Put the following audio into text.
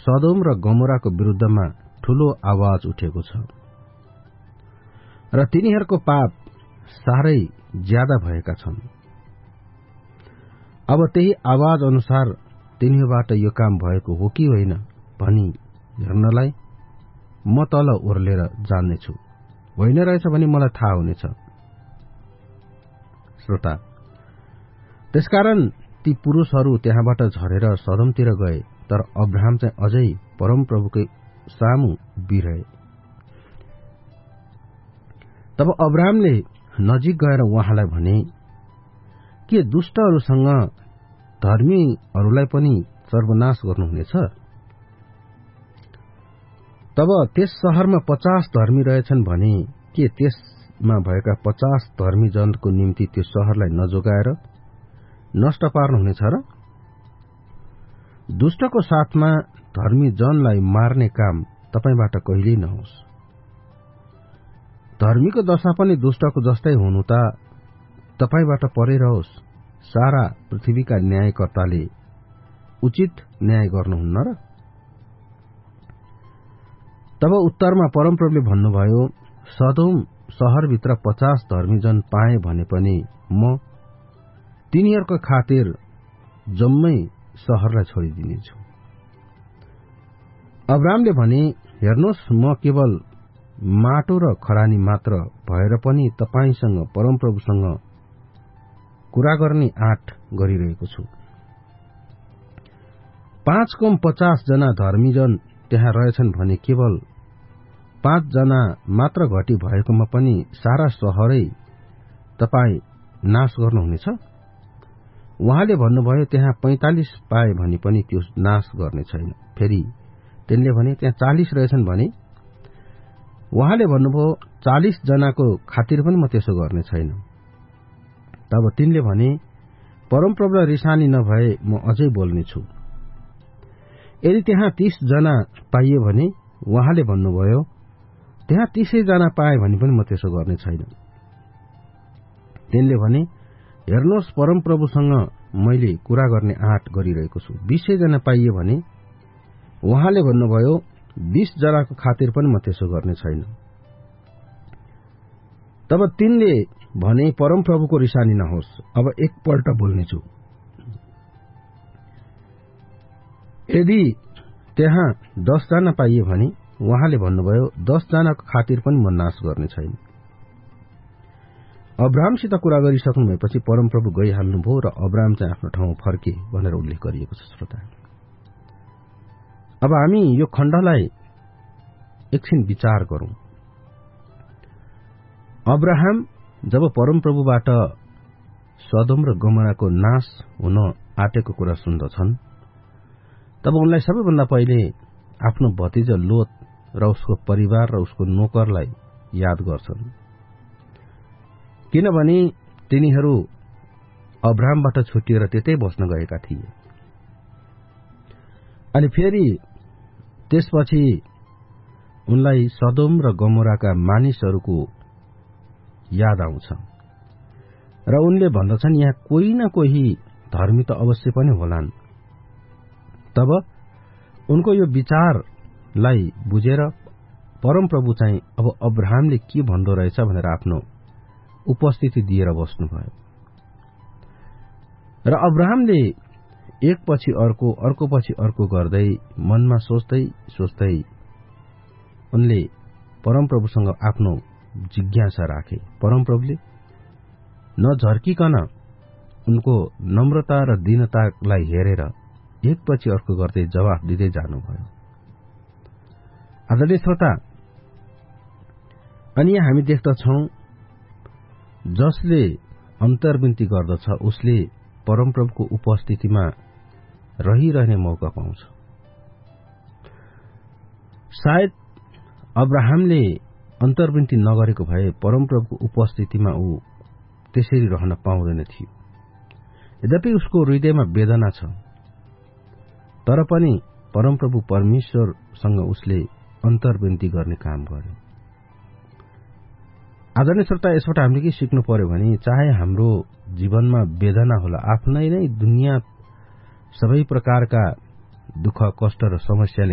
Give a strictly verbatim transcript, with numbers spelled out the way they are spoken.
सदोम र गमोराको विरुद्धमा ठूलो आवाज उठेको छ र तिनीहरूको पाप साह्रै ज्यादा भएका छन्। अब त्यही आवाज अनुसार तिनीहरूबाट यो काम भएको हो कि होइन भनी हेर्नलाई म तल ओर्लेर जान्नेछु। होइन रहेछ भने मलाई थाहा हुनेछ। श्रोता, त्यसकारण ती पुरुषहरू त्यहाँबाट झरेर सदमतिर गए, तर अब्राहम चाहिँ अझै परमप्रभुकै सामु उभिरहे। तब अब्राहमले नजिक गएर उहाँलाई भने, के दुष्टहरूसँग धर्मीहरूलाई पनि सर्वनाश गर्नुहुनेछ? तब त्यस शहरमा पचास धर्मी रहेछन् भने के त्यसमा भएका पचास धर्मी जनको निम्ति त्यो शहरलाई नजोगाएर नष्ट पार्नुहुनेछ र? दुष्टको साथमा धर्मी जनलाई मार्ने काम तपाईबाट कहिल्यै नहोस्। धर्मीको दशा पनि दुष्टको जस्तै हुनु त तपाईबाट परिरहोस्। सारा पृथ्वीका न्यायकर्ताले उचित न्याय गर्नुहुन्न र? तब उत्तरमा परमप्रभुले भन्नुभयो, सदोम शहरभित्र पचास धर्मीजन पाए भने पनि म तिनीहरूको खातिर जम्मै शहरलाई छोडिदिनेछु। अब्राहमले भने, हेर्नुहोस्, म केवल माटो र खरानी मात्र भएर पनि तपाईसँग परमप्रभुसँग कुरा गर्ने आँट गरिरहेको छु। पाँच कम पचास जना धर्मीजन त्यहाँ रहेछन् भने केवल पाँच जना मात्र घटी भएकोमा पनि सारा शहरै तपाई नाश गर्नुहुनेछ? उहाँले भन्नुभयो, त्यहाँ पैंतालिस पाए भने पनि त्यो नाश गर्ने छैन। फेरि तिनले भने, त्यहाँ चालिस रहेछन् भने उहाँले भन्नुभयो, चालिस जनाको खातिर पनि म त्यसो गर्ने छैन। तब तिनले भने, परमप्रभुलाई रिसानी नभए म अझै बोल्नेछु। यदि त्यहाँ तीस जना पाइए भने उहाँले भन्नुभयो, त्यहाँ तीसै जना पाए भने पनि म त्यसो गर्ने छैन। तिनले भने, हेर्नुहोस्, परमप्रभुसँग मैले कुरा गर्ने आँट गरिरहेको छु। बीसै जना पाइए भने उहाँले भन्नुभयो, बीस जनाको खातिर पनि म त्यसो गर्ने छैन। तब तिनले भने, परमप्रभुको रिसानी नहोस्, अब एकपल्ट बोल्नेछु। यदि त्यहाँ दस जना पाइए भने उहाँले भन्नुभयो, दस जनाको खातिर पनि म नाश गर्ने छैन। अब्राहमसित कुरा गरिसक्नु भएपछि परमप्रभु गइहाल्नुभयो र अब्राहम चाहिँ आफ्नो ठाउँमा फर्के भनेर उल्लेख गरिएको छ। श्रोता, अब हामी यो खण्डलाई एकछिन विचार गरौं। अब्राहम जब परमप्रभुबाट सदोम र गमोराको नाश हुन आँटेको कुरा सुन्दछन्, तब उनलाई सबैभन्दा पहिले आफ्नो भतिजा लोत र उसको परिवार र उसको नोकरलाई याद गर्छन्, किनभने तिनीहरू अब्राहमबाट छुटिएर त्यतै बस्न गएका थिए। अनि फेरि त्यसपछि उनलाई सदोम र गमोराका मानिसहरूको याद आउँछ र उनले भन्दछन्, यहाँ कोही न कोही धर्मी त अवश्य पनि होलान्। तब उनको यो विचारलाई बुझेर परमप्रभु चाहिँ अब अब्राहमले के भन्दो रहेछ भनेर आफ्नो उपस्थिति दिएर बस्नुभयो र अब्राहमले एकपछि अर्को अर्कोपछि अर्को गर्दै मनमा सोच्दै सोच्दै उनले परमप्रभुसँग आफ्नो जिज्ञासा राखे। परमप्रभुले नझर्किकन उनको नम्रता र दीनतालाई हेरेर एकपछि अर्को गर्दै जवाफ दिँदै जानुभयो। आदरणीय श्रोता, अनि यहाँ हामी देख्दछौं, जसले अन्तर्विन्ती गर्दछ उसले परमप्रभुको उपस्थितिमा रहिरहने मौका पाउँछ। सायद अब्राहमले अन्तर्विन्ती नगरेको भए परमप्रभुको उपस्थितिमा ऊ त्यसरी रहन पाउँदैन थियो। यद्यपि उसको हृदयमा वेदना छ, तर पनि परमप्रभु परमेश्वरसँग उसले अन्तर्विन्ती गर्ने काम गर्यो। आदरणीय श्रोता, यसबाट हामीले के सिक्नु पर्यो भने चाहे हाम्रो जीवनमा वेदना होला, आफ्नै नै दुनिया सबै प्रकारका दुःख कष्ट र समस्याले